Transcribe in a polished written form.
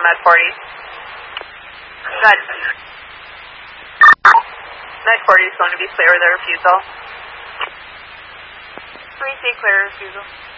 Med 40. Good. Med 40 is going to be clear with their refusal. 3C clear refusal.